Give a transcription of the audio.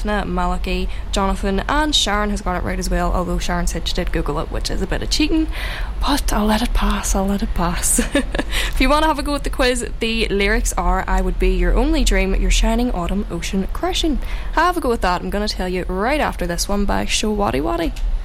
Daphne, Malachi, Jonathan, and Sharon has got it right as well, although Sharon said she did Google it, which is a bit of cheating, but I'll let it pass. If you want to have a go at the quiz, the lyrics are: I would be your only dream, your shining autumn ocean crushing. Have a go at that. I'm going to tell you right after this one by Show Waddy Waddy.